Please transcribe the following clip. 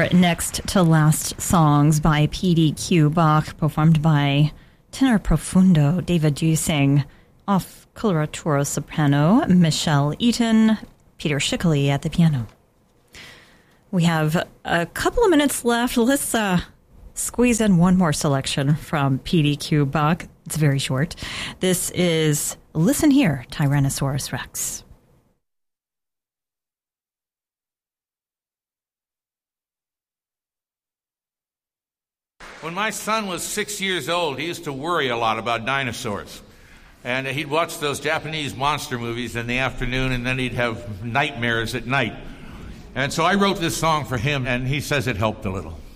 next to last songs by P.D.Q. Bach, performed by tenor profundo David Dusing, off coloratura soprano Michelle Eaton, Peter Schickele at the piano. We have a couple of minutes left. Let's squeeze in one more selection from P.D.Q. Bach. It's very short. This is Listen Here, Tyrannosaurus Rex. When my son was 6 years old, he used to worry a lot about dinosaurs. And he'd watch those Japanese monster movies in the afternoon, and then he'd have nightmares at night. And so I wrote this song for him, and he says it helped a little.